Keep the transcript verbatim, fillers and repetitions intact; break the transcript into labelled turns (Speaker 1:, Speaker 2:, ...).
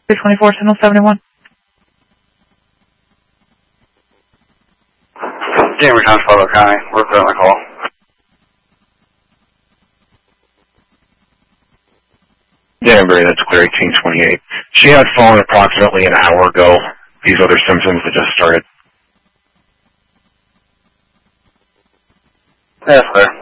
Speaker 1: twenty-four, Signal seventy-one.
Speaker 2: January Times, Palo County. We're putting the call.
Speaker 3: Danbury, that's clear, eighteen twenty-eight. She had fallen approximately an hour ago. These other symptoms that just started.
Speaker 2: That's clear.